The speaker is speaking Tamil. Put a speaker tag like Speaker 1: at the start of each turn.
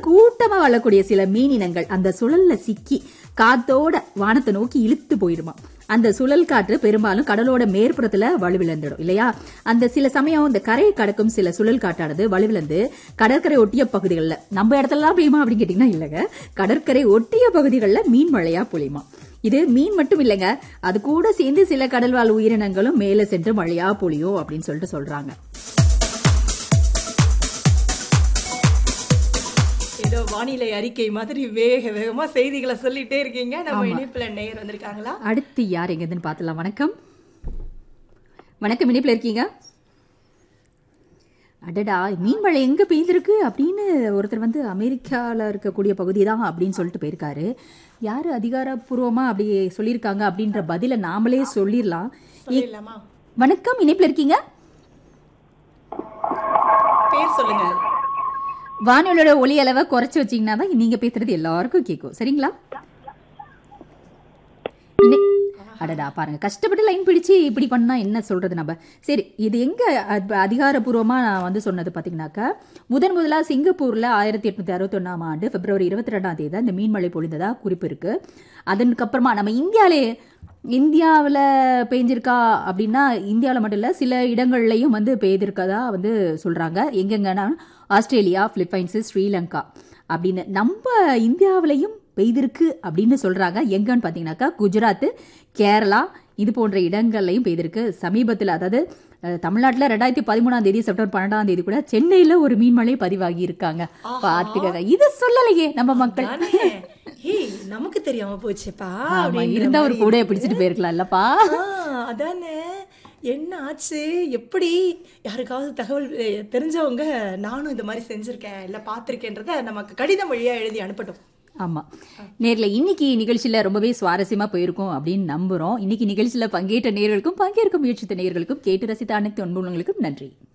Speaker 1: கூட்டமா வாழக்கூடிய சில மீனினங்கள் அந்த சுழல்ல சிக்கி காத்தோட வானத்தை நோக்கி இழுத்து போயிடுமா. அந்த சுழல் காற்று பெரும்பாலும் கடலோட மேற்புறத்துல வலுவிழந்துடும் இல்லையா. அந்த சில சமயம் இந்த கரையை கடக்கும் சில சுழல் காற்றானது வலுவிழந்து கடற்கரை ஒட்டிய பகுதிகளில், நம்ம இடத்துலலாம் பெய்யுமா அப்படின்னு கேட்டீங்கன்னா இல்லைங்க, கடற்கரை ஒட்டிய பகுதிகளில் மீன் மழையா பொழியுமா. இது மீன் மட்டும் இல்லைங்க, அது கூட சேர்ந்து சில கடல்வாழ் உயிரினங்களும் மேலே சென்று மழையா பொழியும் அப்படின்னு சொல்லிட்டு சொல்றாங்க.
Speaker 2: ஏதோ வானிலை அறிக்கை மாதிரி வேக வேகமா செய்திகளை சொல்லிட்டே இருக்கீங்க. நம்ம இணைப்புல நேயர் வந்திருக்காங்களா?
Speaker 1: அடுத்து யார் எங்கன்னு பாத்துலாம். வணக்கம். வணக்கம், இணைப்புல இருக்கீங்க? அடடா, மீன் மழை எங்க பெய்திருக்கு அப்படின்னு ஒருத்தர் வந்து அமெரிக்கால இருக்கக்கூடிய பகுதி தான் அப்படின்னு சொல்லிட்டு போயிருக்காரு. யாரு அதிகாரப்பூர்வமா அப்படி சொல்லியிருக்காங்க அப்படின்ற பதில நாமளே சொல்லிடலாம். வணக்கம், இணைப்புல இருக்கீங்க?
Speaker 2: பேர் சொல்லுங்க.
Speaker 1: வானொலியோட ஒலி அளவை குறைச்சு வச்சீங்கன்னா தான் நீங்க பேசுறது எல்லாருக்கும் கேட்கும். சரிங்களா? அடடா, பாருங்க, கஷ்டப்பட்டு லைன் பிடிச்சு இப்படி பண்ணா என்ன சொல்றது நம்ம. சரி, இது எங்க அதிகாரப்பூர்வமா நான் வந்து சொன்னது பாத்தீங்கன்னாக்கா, முதலா சிங்கப்பூர்ல 1861ஆம் ஆண்டு பிப்ரவரி 22ஆம் தேதி இந்த மீன்மழை பொழிந்ததா குறிப்பு இருக்கு. அதுக்கப்புறமா நம்ம இந்தியாவில் பெய்ஞ்சிருக்கா அப்படின்னா இந்தியாவில் மட்டும் இல்லை, சில இடங்கள்லையும் வந்து பெய்திருக்கதா வந்து சொல்றாங்க. எங்கெங்கன்னா ஆஸ்திரேலியா, பிலிப்பைன்ஸு, ஸ்ரீலங்கா அப்படின்னு நம்ம இந்தியாவிலையும் பெய்திருக்கு அப்படின்னு சொல்றாங்க. எங்கன்னு பார்த்தீங்கன்னாக்கா குஜராத், கேரளா இது போன்ற இடங்கள்லையும் பெய்திருக்கு சமீபத்தில். அதாவது தமிழ்நாட்டில் 2013ஆம் தேதி செப்டம்பர் 12ஆம் தேதி கூட சென்னையில ஒரு மீன்மழை பதிவாகி இருக்காங்க. பார்த்துக்கங்க, இது சொல்லலையே நம்ம மக்கள்.
Speaker 2: நமக்கு தெரியாம போச்சுப்பா.
Speaker 1: இருந்தா ஒரு கூட பிடிச்சிட்டு போயிருக்கலாம் இல்லப்பா.
Speaker 2: அதானே, என்ன ஆச்சு, எப்படி யாருக்காவது தகவல் தெரிஞ்சவங்க நானும் இந்த மாதிரி செஞ்சிருக்கேன் இல்ல பாத்திருக்கேன்றத நமக்கு கடிதம் வழியா எழுதி அனுப்பட்டும்.
Speaker 1: ஆமா, நேர்ல இன்னைக்கு நிகழ்ச்சியில ரொம்பவே சுவாரஸ்யமா போயிருக்கும் அப்படின்னு நம்புறோம். இன்னைக்கு நிகழ்ச்சியில பங்கேற்ற நேயர்களுக்கும் பங்கேற்க முயற்சித்த நேயர்களுக்கும் கேட்டு ரசித்த அனைத்து அன்புள்ளங்களுக்கும் நன்றி.